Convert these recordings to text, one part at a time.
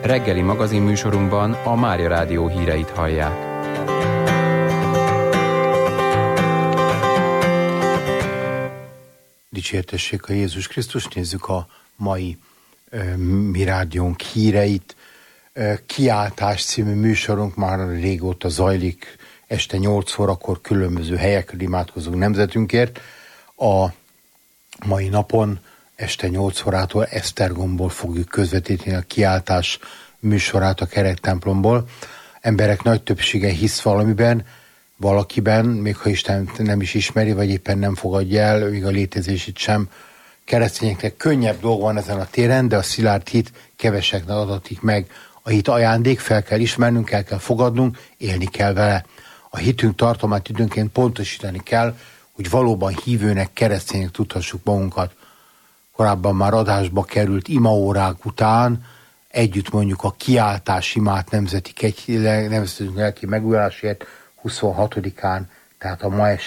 Reggeli magazinműsorunkban a Mária Rádió híreit hallják. Dicsértessék a Jézus Krisztus, nézzük a mai mi rádiónk híreit. Kiáltás című műsorunk már régóta zajlik, este 8 órakor különböző helyekről imádkozunk nemzetünkért. A mai napon este 8 órától Esztergomból fogjuk közvetíteni a kiáltás műsorát a kerektemplomból. Emberek nagy többsége hisz valamiben, valakiben, még ha Isten nem is ismeri, vagy éppen nem fogadja el, még a létezését sem. Keresztényeknek könnyebb dolga van ezen a téren, de a szilárd hit keveseknek adatik meg. A hit ajándék, fel kell ismernünk, el kell fogadnunk, élni kell vele. A hitünk tartalmát időnként pontosítani kell, hogy valóban hívőnek, kereszténynek tudhassuk magunkat. Korábban már adásba került imaórák után együtt mondjuk a kiáltás imát nemzeti lelki megújulásért 26-án, tehát a ma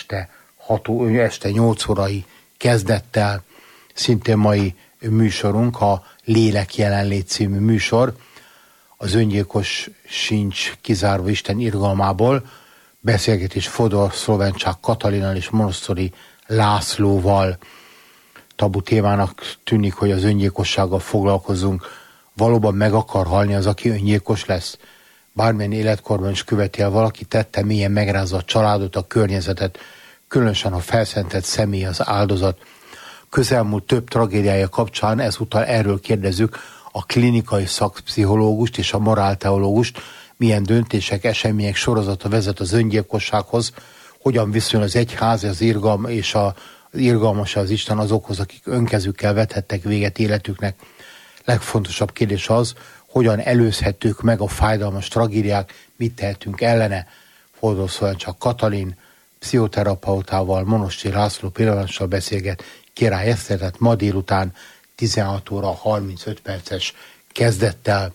este 8 órai kezdettel, szintén mai műsorunk, a Lélek jelenlét című műsor, az öngyilkos sincs kizárva Isten irgalmából, beszélgetés Fodor Szlovencsák Katalinnal és Monosztori Lászlóval. Tabu témának tűnik, hogy az öngyilkossággal foglalkozunk. Valóban meg akar halni az, aki öngyilkos lesz? Bármilyen életkorban is követi el valaki, tette mélyen megrázza a családot, a környezetet, különösen a felszentett személy az áldozat. Közelmúlt több tragédiája kapcsán ezúttal erről kérdezzük a klinikai szakpszichológust és a morálteológust, milyen döntések, események sorozata vezet az öngyilkossághoz, hogyan viszonyul az egyház, az irgalmas az Isten azokhoz, akik önkezükkel vethettek véget életüknek. Legfontosabb kérdés az, hogyan előzhetők meg a fájdalmas tragédiák, mit tehetünk ellene. Fodor Szlovencsák Katalin pszichoterapeutával, Monosztori László pillanattal beszélget Király Eszter, tehát ma délután 16 óra 35 perces kezdettel.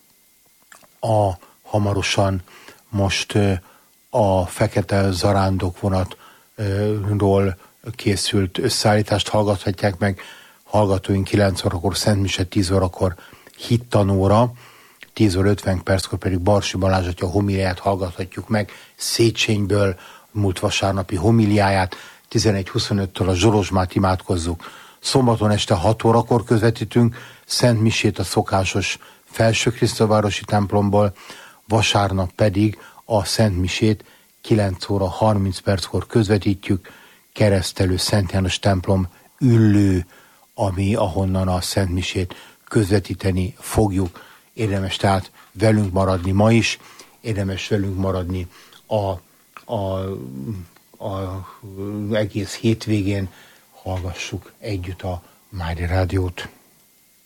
Hamarosan most a Fekete Zarándok vonatról készült összeállítást hallgathatják meg. Hallgatóink 9 órakor szentmise, 10 órakor hittanóra, 10 óra 50 perckor pedig Barsi Balázs atya homiliáját hallgathatjuk meg, Széchenyből múlt vasárnapi homiliáját, 11:25-től a Zsorozsmát imádkozzuk. Szombaton este 6 órakor közvetítünk Szent Misét a szokásos Felsőkrisztóvárosi templomból, vasárnap pedig a Szent Misét 9 óra 30 perckor közvetítjük, Keresztelő Szent János templom Üllő, ahonnan a Szent Misét közvetíteni fogjuk. Érdemes tehát velünk maradni ma is, érdemes velünk maradni egész hétvégén. Hallgassuk együtt a Mária Rádiót.